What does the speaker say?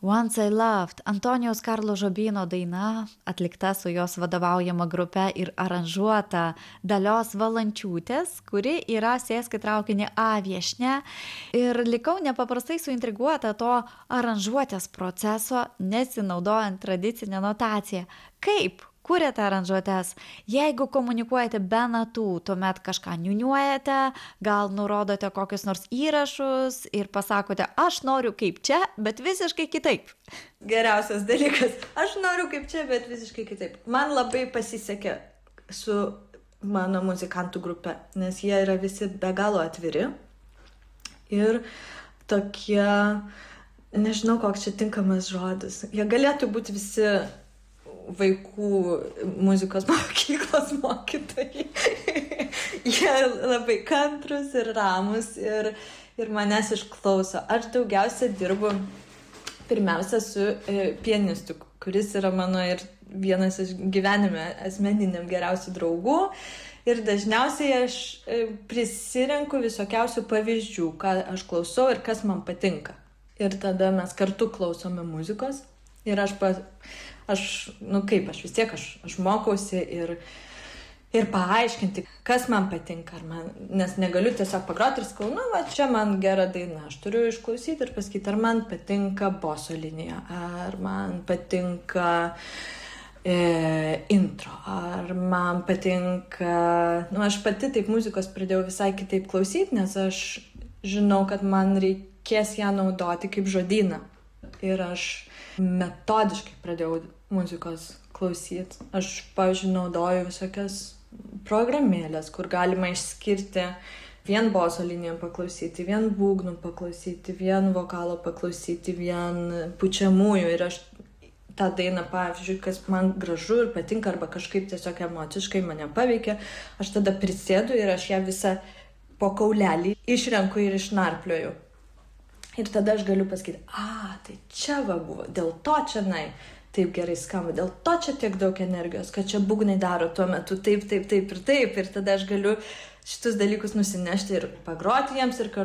Once I Loved, Antonijaus Karlo Žobyno daina, atlikta su jos vadovaujama grupe ir aranžuota Dalios Valančiūtės, kuri yra Sėsk į traukinį A viešnia. Ir likau nepaprastai suintriguota to aranžuotės proceso, nesinaudojant tradicinę notaciją. Kaip kuriate aranžuotes? Jeigu komunikuojate be natų, tuomet kažką niuniuojate, gal nurodote kokius nors įrašus ir pasakote, aš noriu kaip čia, bet visiškai kitaip. Geriausias dalykas, aš noriu kaip čia, bet visiškai kitaip. Man labai pasisekė su mano muzikantų grupe, nes jie yra visi be galo atviri ir tokie, nežinau koks čia tinkamas žodis, jie galėtų būti visi vaikų muzikos mokyklos mokytojai. Jie labai kantrus ir ramus ir manęs išklauso. Aš daugiausia dirbu pirmiausia su pianistu, kuris yra mano ir vienas iš gyvenime asmeniniam geriausių draugų. Ir dažniausiai aš prisirenku visokiausių pavyzdžių, ką aš klausau ir kas man patinka. Ir tada mes kartu klausome muzikos. Ir aš vis tiek mokausi ir paaiškinti, kas man patinka, nes negaliu tiesiog pagroti ir sakau, čia man gera daina, aš turiu išklausyti ir pasakyti, ar man patinka boso linija, ar man patinka intro, ar man patinka, aš pati taip muzikos pradėjau visai kitaip klausyti, nes aš žinau, kad man reikės ją naudoti kaip žodyną. Ir aš metodiškai pradėjau muzikos klausyti. Aš, pavyzdžiui, naudoju visokias programėlės, kur galima išskirti vien boso liniją paklausyti, vien būgnų paklausyti, vien vokalo paklausyti, vien pučiamųjų. Ir aš tą dainą, pavyzdžiui, kas man gražu ir patinka, arba kažkaip tiesiog emociškai mane paveikia, aš tada prisėdu ir aš ją visą po kaulelį išrenku ir išnarplioju. Ir tada aš galiu pasakyti, tai čia buvo, dėl to čia taip gerai skamba, dėl to čia tiek daug energijos, kad čia būgnai daro tuo metu taip ir taip. Ir tada aš galiu šitus dalykus nusinešti ir pagroti jiems ir